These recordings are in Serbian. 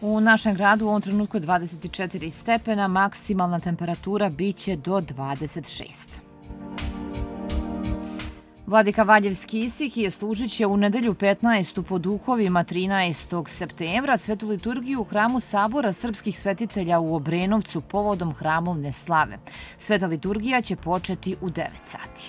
U našem gradu u ovom trenutku je 24 stepena, maksimalna temperatura biće do 26. Vladika Valjevski Isihije služit će u nedelju 15. po duhovima 13. septembra svetu liturgiju u hramu Sabora srpskih svetitelja u Obrenovcu povodom hramovne slave. Sveta liturgija će početi u 9 sati.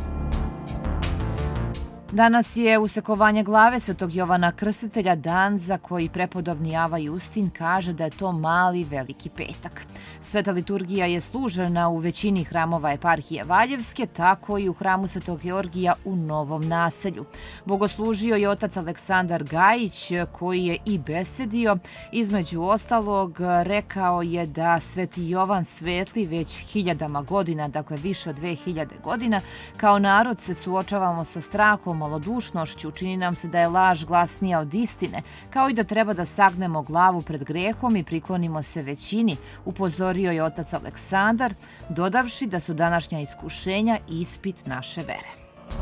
Danas je usekovanje glave svetog Jovana Krstitelja, dan za koji prepodobni Ava Justin kaže da je to mali veliki petak. Sveta liturgija je služena u većini hramova eparhije Valjevske, tako i u hramu Svetog Georgija u Novom Naselju. Bogoslužio je otac Aleksandar Gajić, koji je i besedio. Između ostalog, rekao je da Sveti Jovan svetli već hiljadama godina, dakle više od 2000 godina. Kao narod se suočavamo sa strahom, malodušnošću, čini nam se da je laž glasnija od istine, kao i da treba da sagnemo glavu pred grehom i priklonimo se većini, upozorio je otac Aleksandar, dodavši da su današnja iskušenja ispit naše vere.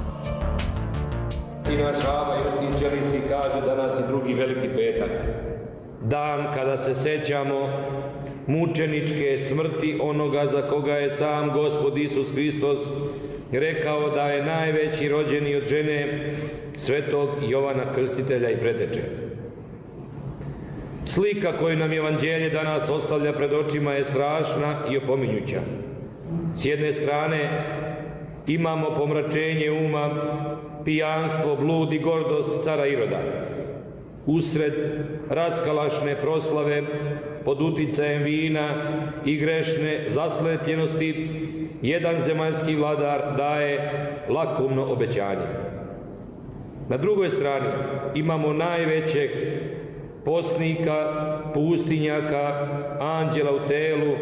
I naš Ava Justin Ćelijski kaže danas je drugi veliki petak, dan kada se sećamo mučeničke smrti onoga za koga je sam Gospod Isus Hristos rekao da je najveći rođeni od žene svetog Jovana Krstitelja i preteče. Slika koju nam Evanđelje danas ostavlja pred očima je strašna i opominjuća. S jedne strane imamo pomračenje uma, pijanstvo, blud i gordost cara Iroda. Usred raskalašne proslave, pod uticajem vina i grešne zaslepljenosti, jedan zemaljski vladar daje lakomno obećanje. Na drugoj strani imamo najvećeg postnika, pustinjaka, anđela u telu,